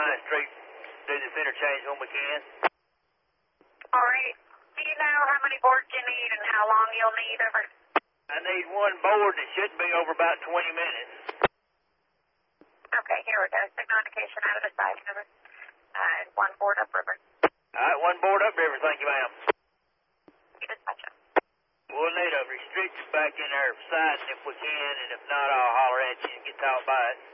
line straight through this interchange when we can. All right. Do you know how many boards you need and how long you'll need over? I need one board that shouldn't be over about 20 minutes. Okay, here we go. Signal indication out of the side, number. One board upriver. All right, one board upriver. Thank you, ma'am. You dispatch them. We'll need a restriction back in our siding if we can, and if not, I'll holler at you and get taught by it.